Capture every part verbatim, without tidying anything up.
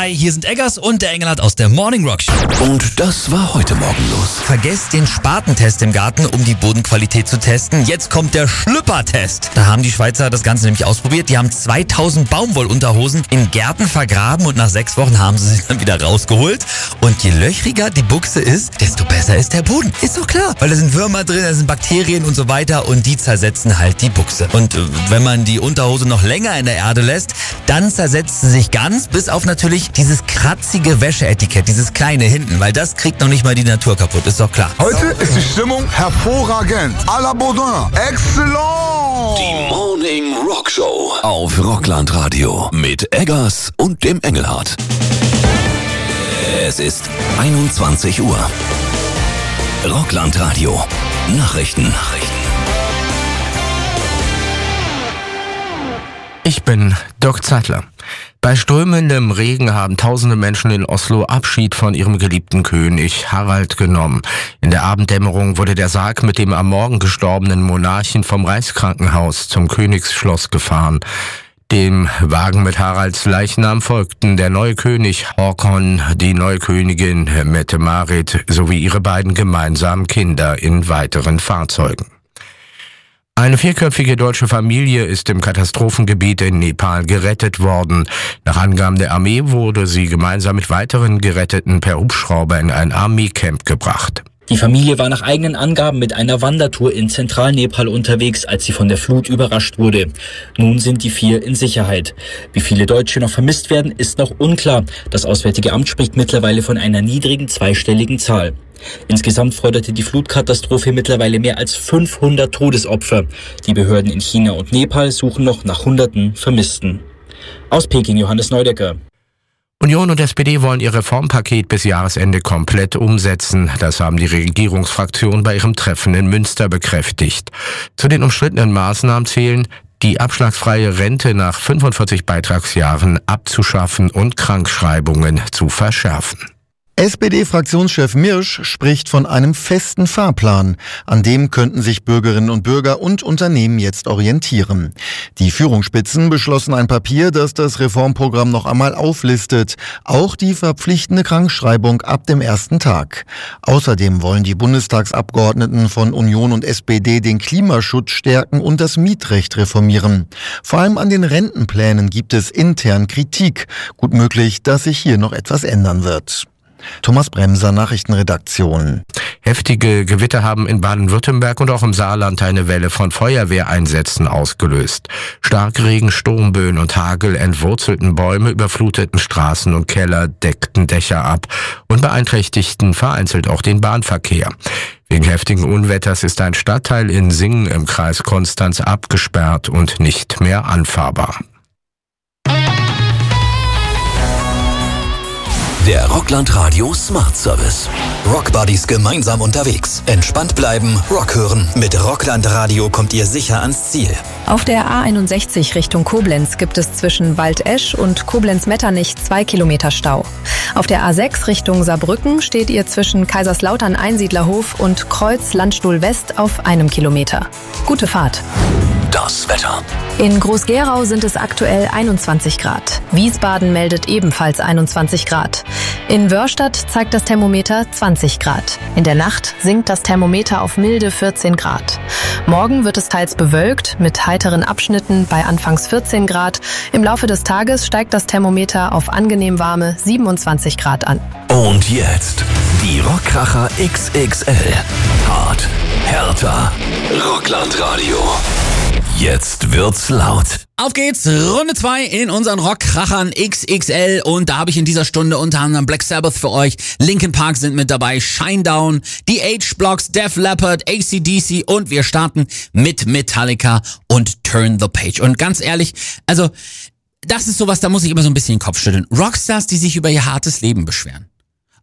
zwei, hier sind Eggers und der Engelhardt aus der Morning Rock Show. Und das war heute Morgen los. Vergesst den Spatentest im Garten, um die Bodenqualität zu testen. Jetzt kommt der Schlüppertest. Da haben die Schweizer das Ganze nämlich ausprobiert. Die haben zweitausend Baumwollunterhosen in Gärten vergraben und nach sechs Wochen haben sie sie dann wieder rausgeholt. Und je löchriger die Buchse ist, desto besser ist der Boden. Ist doch klar, weil da sind Würmer drin, da sind Bakterien und so weiter und die zersetzen halt die Buchse. Und äh, wenn man die Unterhose noch länger in der Erde lässt, dann zersetzt sie sich ganz, bis auf natürlich dieses kratzige Wäscheetikett, dieses kleine hinten, weil das kriegt noch nicht mal die Natur kaputt, ist doch klar. Heute ist die Stimmung hervorragend. À la Baudin. Excellent. Die Morning Rock Show auf Rockland Radio mit Eggers und dem Engelhardt. Es ist einundzwanzig Uhr. Rockland Radio. Nachrichten. Nachrichten. Ich bin Dirk Zeitler. Bei strömendem Regen haben tausende Menschen in Oslo Abschied von ihrem geliebten König Harald genommen. In der Abenddämmerung wurde der Sarg mit dem am Morgen gestorbenen Monarchen vom Reichskrankenhaus zum Königsschloss gefahren. Dem Wagen mit Haralds Leichnam folgten der neue König Håkon, die neue Königin Mette-Marit sowie ihre beiden gemeinsamen Kinder in weiteren Fahrzeugen. Eine vierköpfige deutsche Familie ist im Katastrophengebiet in Nepal gerettet worden. Nach Angaben der Armee wurde sie gemeinsam mit weiteren Geretteten per Hubschrauber in ein Armeecamp gebracht. Die Familie war nach eigenen Angaben mit einer Wandertour in Zentralnepal unterwegs, als sie von der Flut überrascht wurde. Nun sind die vier in Sicherheit. Wie viele Deutsche noch vermisst werden, ist noch unklar. Das Auswärtige Amt spricht mittlerweile von einer niedrigen zweistelligen Zahl. Insgesamt forderte die Flutkatastrophe mittlerweile mehr als fünfhundert Todesopfer. Die Behörden in China und Nepal suchen noch nach Hunderten Vermissten. Aus Peking Johannes Neudecker. Union und S P D wollen ihr Reformpaket bis Jahresende komplett umsetzen. Das haben die Regierungsfraktionen bei ihrem Treffen in Münster bekräftigt. Zu den umstrittenen Maßnahmen zählen, die abschlagsfreie Rente nach fünfundvierzig Beitragsjahren abzuschaffen und Krankschreibungen zu verschärfen. S P D-Fraktionschef Mirsch spricht von einem festen Fahrplan. An dem könnten sich Bürgerinnen und Bürger und Unternehmen jetzt orientieren. Die Führungsspitzen beschlossen ein Papier, das das Reformprogramm noch einmal auflistet. Auch die verpflichtende Krankschreibung ab dem ersten Tag. Außerdem wollen die Bundestagsabgeordneten von Union und S P D den Klimaschutz stärken und das Mietrecht reformieren. Vor allem an den Rentenplänen gibt es intern Kritik. Gut möglich, dass sich hier noch etwas ändern wird. Thomas Bremser, Nachrichtenredaktion. Heftige Gewitter haben in Baden-Württemberg und auch im Saarland eine Welle von Feuerwehreinsätzen ausgelöst. Starkregen, Sturmböen und Hagel entwurzelten Bäume, überfluteten Straßen und Keller, deckten Dächer ab und beeinträchtigten vereinzelt auch den Bahnverkehr. Wegen heftigen Unwetters ist ein Stadtteil in Singen im Kreis Konstanz abgesperrt und nicht mehr anfahrbar. Der Rockland Radio Smart Service. Rockbuddies gemeinsam unterwegs. Entspannt bleiben, Rock hören. Mit Rockland Radio kommt ihr sicher ans Ziel. Auf der A einundsechzig Richtung Koblenz gibt es zwischen Waldesch und Koblenz-Metternich zwei Kilometer Stau. Auf der A sechs Richtung Saarbrücken steht ihr zwischen Kaiserslautern-Einsiedlerhof und Kreuz-Landstuhl-West auf einem Kilometer. Gute Fahrt. Das Wetter. In Groß-Gerau sind es aktuell einundzwanzig Grad. Wiesbaden meldet ebenfalls einundzwanzig Grad. In Wörstadt zeigt das Thermometer zwanzig Grad. In der Nacht sinkt das Thermometer auf milde vierzehn Grad. Morgen wird es teils bewölkt mit heiteren Abschnitten bei anfangs vierzehn Grad. Im Laufe des Tages steigt das Thermometer auf angenehm warme siebenundzwanzig Grad an. Und jetzt die Rockkracher X X L. Hart, härter, Rockland Radio. Jetzt wird's laut. Auf geht's, Runde zwei in unseren Rockkrachern X X L und da habe ich in dieser Stunde unter anderem Black Sabbath für euch, Linkin Park sind mit dabei, Shinedown, die H-Blocks, Def Leppard, A C D C und wir starten mit Metallica und Turn the Page. Und ganz ehrlich, also das ist sowas, da muss ich immer so ein bisschen den Kopf schütteln. Rockstars, die sich über ihr hartes Leben beschweren.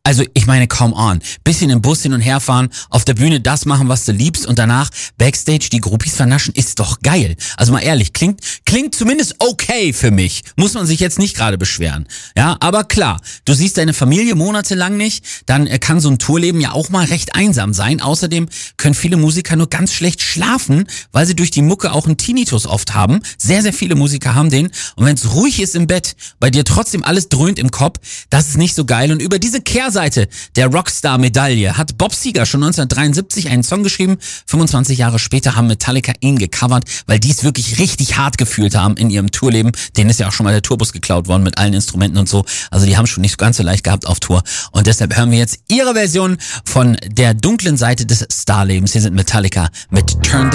Also ich meine, come on. Bisschen im Bus hin und her fahren, auf der Bühne das machen, was du liebst und danach Backstage die Groupies vernaschen, ist doch geil. Also mal ehrlich, klingt klingt zumindest okay für mich. Muss man sich jetzt nicht gerade beschweren. Ja, aber klar, du siehst deine Familie monatelang nicht, dann äh, kann so ein Tourleben ja auch mal recht einsam sein. Außerdem können viele Musiker nur ganz schlecht schlafen, weil sie durch die Mucke auch einen Tinnitus oft haben. Sehr, sehr viele Musiker haben den. Und wenn es ruhig ist im Bett, bei dir trotzdem alles dröhnt im Kopf, das ist nicht so geil. Und über diese Kehrseite der Rockstar-Medaille hat Bob Seger schon neunzehnhundertdreiundsiebzig einen Song geschrieben. fünfundzwanzig Jahre später haben Metallica ihn gecovert, weil die es wirklich richtig hart gefühlt haben in ihrem Tourleben. Denen ist ja auch schon mal der Tourbus geklaut worden mit allen Instrumenten und so. Also die haben schon nicht ganz so leicht gehabt auf Tour. Und deshalb hören wir jetzt ihre Version von der dunklen Seite des Starlebens. Hier sind Metallica mit Turn the